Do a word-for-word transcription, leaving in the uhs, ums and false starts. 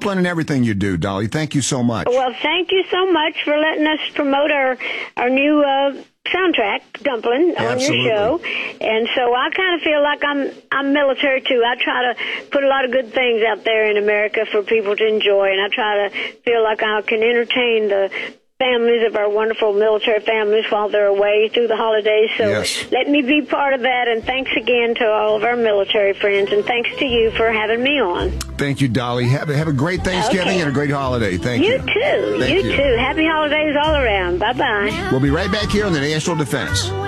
discipline in everything you do, Dolly. Thank you so much. Well, thank you so much for letting us promote our, our new uh, soundtrack, Dumpling, Absolutely. on your show. And so I kind of feel like I'm I'm military, too. I try to put a lot of good things out there in America for people to enjoy, and I try to feel like I can entertain the families of our wonderful military families while they're away through the holidays. So yes. let me be part of that, and thanks again to all of our military friends, and thanks to you for having me on. Thank you, Dolly. Have, have a great Thanksgiving Okay. and a great holiday. Thank you. You too. Thank you you. too. Happy holidays all around. Bye-bye. We'll be right back here on the National Defense.